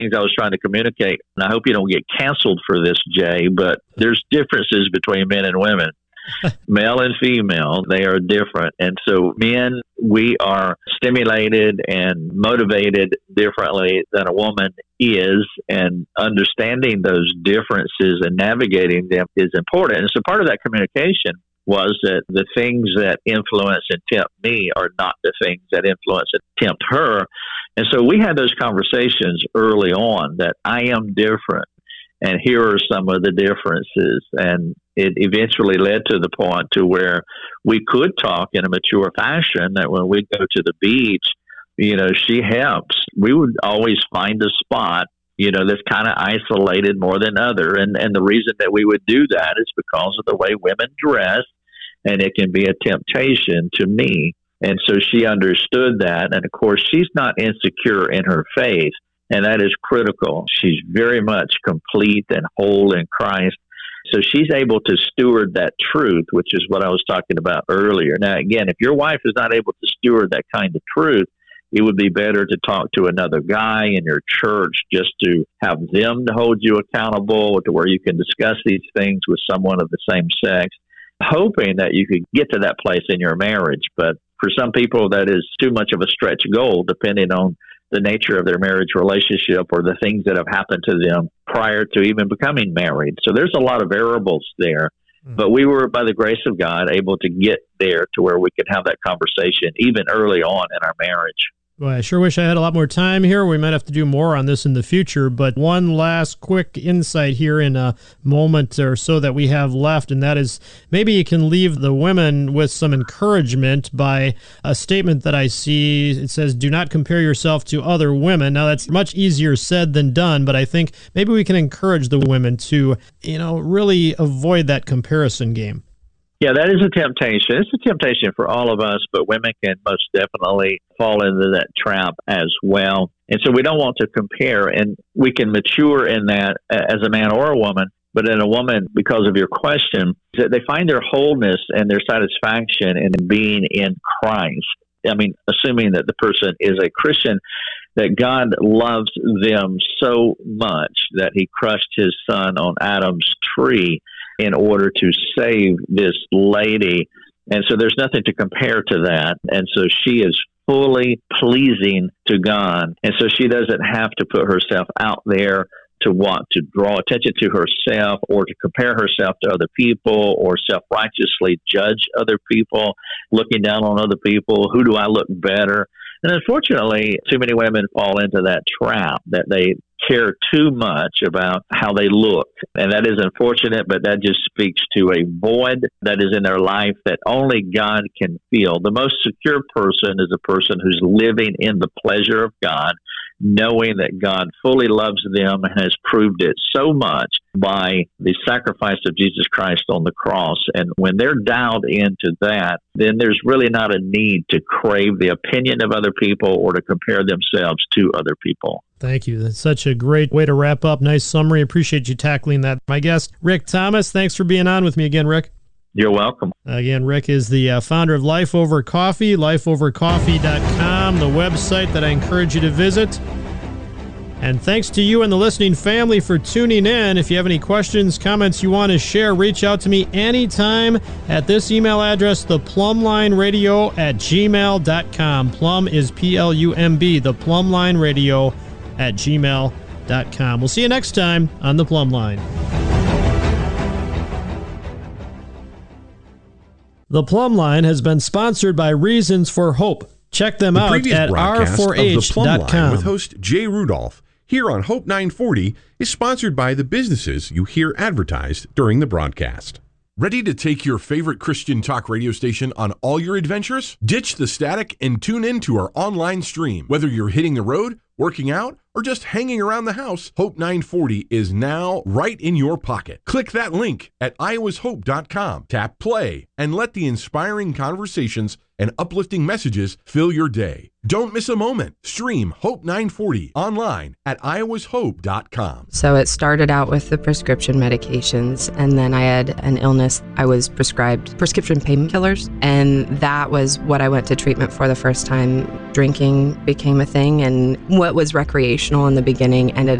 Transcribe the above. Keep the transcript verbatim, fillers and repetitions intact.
things I was trying to communicate, and I hope you don't get canceled for this, Jay, but there's differences between men and women. Male and female, they are different. And so men, we are stimulated and motivated differently than a woman is, and understanding those differences and navigating them is important. And so part of that communication was that the things that influence and tempt me are not the things that influence and tempt her. And so we had those conversations early on that I am different, and here are some of the differences. And it eventually led to the point to where we could talk in a mature fashion, that when we go to the beach, you know, she helps. We would always find a spot, you know, that's kind of isolated more than other. And, and the reason that we would do that is because of the way women dress, and it can be a temptation to me. And so she understood that. And of course, she's not insecure in her faith, and that is critical. She's very much complete and whole in Christ. So she's able to steward that truth, which is what I was talking about earlier. Now, again, if your wife is not able to steward that kind of truth, it would be better to talk to another guy in your church, just to have them to hold you accountable, to where you can discuss these things with someone of the same sex, hoping that you could get to that place in your marriage. But for some people, that is too much of a stretch goal, depending on the nature of their marriage relationship or the things that have happened to them prior to even becoming married. So there's a lot of variables there. Mm. But we were, by the grace of God, able to get there to where we could have that conversation even early on in our marriage. Well, I sure wish I had a lot more time here. We might have to do more on this in the future, but one last quick insight here in a moment or so that we have left, and that is maybe you can leave the women with some encouragement by a statement that I see. It says, do not compare yourself to other women. Now, that's much easier said than done, but I think maybe we can encourage the women to, you know, really avoid that comparison game. Yeah, that is a temptation. It's a temptation for all of us, but women can most definitely fall into that trap as well. And so we don't want to compare, and we can mature in that as a man or a woman. But in a woman, because of your question, that they find their wholeness and their satisfaction in being in Christ. I mean, assuming that the person is a Christian, that God loves them so much that he crushed his son on Adam's tree in order to save this lady. And so there's nothing to compare to that. And so she is fully pleasing to God. And so she doesn't have to put herself out there to want to draw attention to herself or to compare herself to other people or self-righteously judge other people, looking down on other people. Who do I look better? And unfortunately, too many women fall into that trap that they care too much about how they look. And that is unfortunate, but that just speaks to a void that is in their life that only God can fill. The most secure person is a person who's living in the pleasure of God, knowing that God fully loves them and has proved it so much by the sacrifice of Jesus Christ on the cross. And when they're dialed into that, then there's really not a need to crave the opinion of other people or to compare themselves to other people. Thank you. That's such a great way to wrap up. Nice summary. Appreciate you tackling that. My guest, Rick Thomas, thanks for being on with me again, Rick. You're welcome. Again, Rick is the uh, founder of Life Over Coffee, life over coffee dot com, the website that I encourage you to visit. And thanks to you and the listening family for tuning in. If you have any questions, comments you want to share, reach out to me anytime at this email address, the plumline radio at gmail dot com. Plum is P L U M B, the plumline radio at gmail dot com. We'll see you next time on The Plumb Line. The Plumb Line has been sponsored by Reasons for Hope. Check them the out at R four H dot com. With host Jay Rudolph here on Hope nine forty is sponsored by the businesses you hear advertised during the broadcast. Ready to take your favorite Christian talk radio station on all your adventures? Ditch the static and tune in to our online stream. Whether you're hitting the road, working out, or just hanging around the house, Hope nine forty is now right in your pocket. Click that link at iowas hope dot com, tap play, and let the inspiring conversations and uplifting messages fill your day. Don't miss a moment. Stream Hope nine forty online at iowas hope dot com. So it started out with the prescription medications, and then I had an illness. I was prescribed prescription painkillers, and that was what I went to treatment for the first time. Drinking became a thing, and what was recreation emotional in the beginning, ended